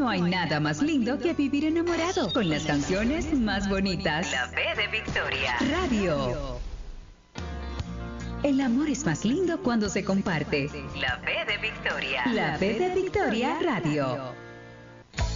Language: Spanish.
No hay nada más lindo que vivir enamorado con las canciones más bonitas. La B de Victoria. Radio. El amor es más lindo cuando se comparte. La B de Victoria. La B de Victoria Radio.